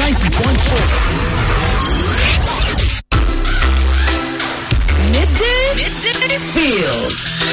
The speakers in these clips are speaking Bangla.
90.4. Midday Field.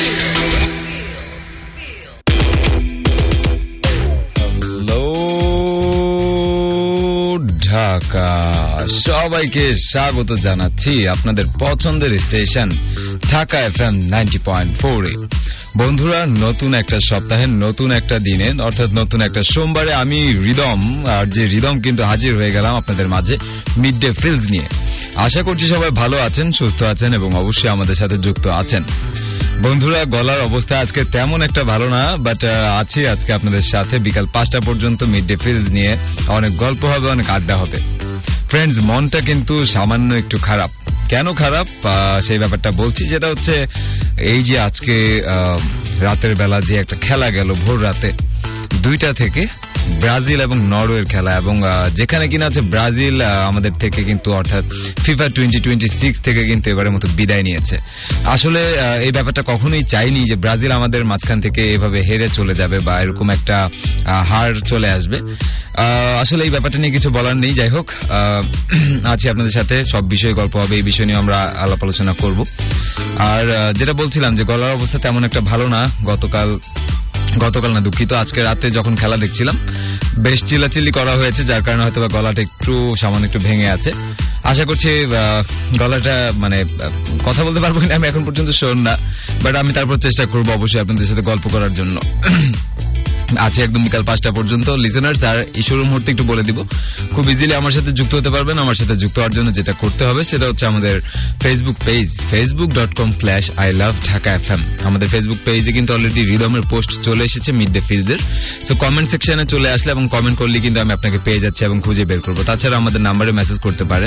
ঢাকা সবাইকে স্বাগত জানাচ্ছি আপনাদের পছন্দের স্টেশন ঢাকা FM 90.4 এ। বন্ধুরা, নতুন একটা সপ্তাহে নতুন একটা দিনে অর্থাৎ নতুন একটা সোমবারে আমি রিদম কিন্তু হাজির হয়ে গেলাম আপনাদের মাঝে মিড ডে ফিলস নিয়ে। আশা করছি সবাই ভালো আছেন, সুস্থ আছেন এবং অবশ্যই আমাদের সাথে যুক্ত আছেন। বন্ধুরা, গলার অবস্থা আজকে তেমন একটা ভালো না, বাট আছি আজকে আপনাদের সাথে বিকাল 5টা পর্যন্ত মিড ডে ফিলস নিয়ে। অনেক গল্প হবে, অনেক আড্ডা হবে। ফ্রেন্ডস, মনটা কিন্তু সামান্য একটু খারাপ। কেন খারাপ সেই ব্যাপারটা বলছি। যেটা হচ্ছে এই যে আজকে রাতের বেলা যে একটা খেলা গেল ভোর রাতে 2টা থেকে, ব্রাজিল এবং নরওয়ের খেলা, এবং যেখানে কিনা আছে ব্রাজিল আমাদের থেকে কিন্তু অর্থাৎ ফিফা 2026 থেকে কিন্তু এবারের মতো বিদায় নিয়েছে। আসলে এই ব্যাপারটা কখনোই চাইনি যে ব্রাজিল আমাদের মাঝখান থেকে এভাবে হেরে চলে যাবে বা এরকম একটা হার চলে আসবে। আসলে এই ব্যাপারটা নিয়ে কিছু বলার নেই। যাই হোক, আছি আপনাদের সাথে, সব বিষয়ে গল্প হবে, এই বিষয় নিয়ে আমরা আলাপ আলোচনা করব। আর যেটা বলছিলাম যে গলার অবস্থা তেমন একটা ভালো না। গতকাল না, দুঃখিত, আজকে রাতে যখন খেলা দেখছিলাম বেশ চিল্লাচিল্লি করা হয়েছে, যার কারণে হয়তো গলাটা সামান্য একটু ভেঙে আছে। আশা করছি গলাটা মানে কথা বলতে পারবো কিনা আমি এখন পর্যন্ত শোন না, বাট আমি তারপর চেষ্টা করবো অবশ্যই আপনাদের সাথে গল্প করার জন্য। আছে একদম বিকাল 5টা পর্যন্ত লিসেনার্স। আর এই শুরুর মুহূর্তে একটু বলে দিব, খুব ইজিলি আমার সাথে যুক্ত হতে পারবেন। আমার সাথে যুক্ত হওয়ার জন্য যেটা করতে হবে সেটা হচ্ছে আমাদের ফেসবুক পেজ facebook.com/iloveDhakaFM। আমাদের ফেসবুক পেজে কিন্তু অলরেডি রিদমের পোস্ট চলে এসেছে মিড ডে ফিলদের। সো কমেন্ট সেকশনে চলে আসলে এবং কমেন্ট করলে কিন্তু আমি আপনাকে পেয়ে যাচ্ছি এবং খুঁজে বের করবো। তাছাড়া আমাদের নাম্বারে মেসেজ করতে পারেন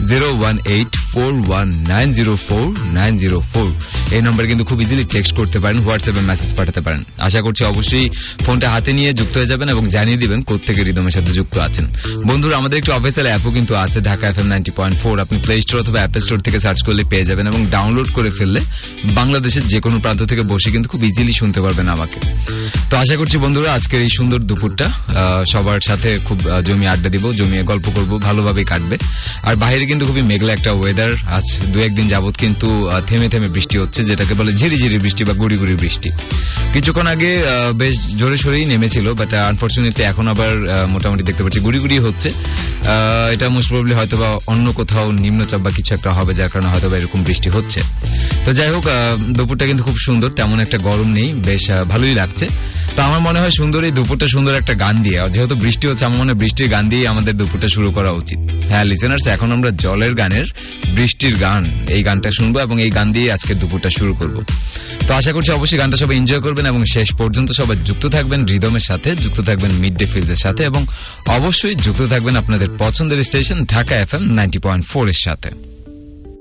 01841904904। এই নাম্বারে কিন্তু খুব ইজিলি টেক্সট করতে পারেন, হোয়াটসঅ্যাপে মেসেজ পাঠাতে পারেন। আশা করছি অবশ্যই ফোনটা হাতে নিয়ে যুক্ত হয়ে যাবেন এবং জানিয়ে দিবেন কোত্থেকে রিদমের সাথে যুক্ত আছেন। বন্ধুরা, আমাদের একটি অফিসিয়াল অ্যাপও কিন্তু আছে, ঢাকা FM 90.4। আপনি প্লে স্টোর অথবা অ্যাপল স্টোর থেকে সার্চ করলে পেয়ে যাবেন এবং ডাউনলোড করে ফেললে বাংলাদেশের যে কোনো প্রান্ত থেকে বসে কিন্তু খুব ইজিলি শুনতে পারবেন আমাকে। তো আশা করছি বন্ধুরা আজকের এই সুন্দর দুপুরটা সবার সাথে খুব জমিয়ে আড্ডা দিব, জমিয়ে গল্প করব, ভালোভাবেই কাটবে। আর বাইরে কিন্তু খুবই মেঘলা একটা ওয়েদার। আজ 2-1 দিন যাবত কিন্তু থেমে থেমে বৃষ্টি হচ্ছে, যেটাকে বলে ঝিরিঝিরি বৃষ্টি বা গুড়ি গুড়ি বৃষ্টি। কিছুক্ষণ আগে বেশ জোরে সোরেই নেমেছিল, বাট আনফরচুনেটলি এখন আবার মোটামুটি দেখতে পাচ্ছি গুড়ি গুড়ি হচ্ছে। এটা মোস্ট প্রবাবলি হয়তো বা অন্য কোথাও নিম্নচাপ বা কিছু একটা হবে, যার কারণে হয়তো বা এরকম বৃষ্টি হচ্ছে। তো যাই হোক, দুপুরটা কিন্তু খুব সুন্দর, তেমন একটা গরম নেই, বেশ ভালোই লাগছে। তো আমার মনে হয় সুন্দর এই দুপুরটা সুন্দর একটা গান দিয়ে, যেহেতু বৃষ্টি হচ্ছে, আমার মনে হয় বৃষ্টির গান দিয়ে আমাদের দুপুরটা শুরু করা উচিত। হ্যাঁ লিসেনার্স, এখন আমরা জলের গানের বৃষ্টির গান, এই গানটা শুনবো এবং এই গান দিয়ে আজকে দুপুরটা শুরু করব। তো আশা করছি অবশ্যই গানটা সবাই এনজয় করবেন এবং শেষ পর্যন্ত সবাই যুক্ত থাকবেন রিদমের সাথে, যুক্ত থাকবেন মিড ডে ফিলদের সাথে এবং অবশ্যই যুক্ত থাকবেন আপনাদের পছন্দের স্টেশন ঢাকা FM 90.4 এর সাথে।